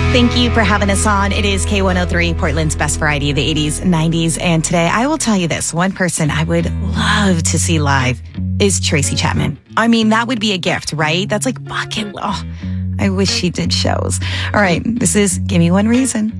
Thank you for having us on. It is K103, Portland's best variety of the 80s, 90s. And today I will tell you this. One person I would love to see live is Tracy Chapman. I mean, that would be a gift, right? That's like bucket. Oh, I wish she did shows. All right. This is Give Me One Reason.